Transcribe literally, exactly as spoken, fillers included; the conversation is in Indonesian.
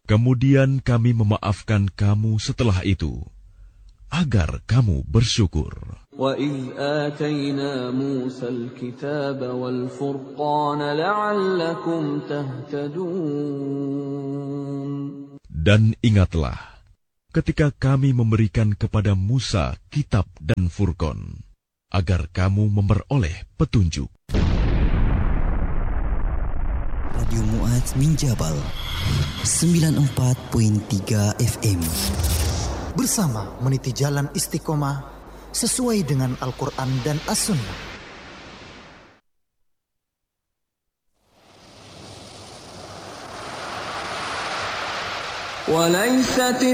Kemudian kami memaafkan kamu setelah itu, agar kamu bersyukur. وَإِذْ آتَيْنَا مُوسَى الْكِتَابَ وَالْفُرْقَانَ لَعَلَّكُمْ تَهْتَدُونَ. Dan ingatlah, ketika kami memberikan kepada Musa kitab dan Furqan, agar kamu memperoleh petunjuk. Radio Mu'adz min Jabal sembilan puluh empat koma tiga F M. Bersama meniti jalan istiqomah sesuai dengan Al-Quran dan As-Sunnah. وَلَيْسَتِ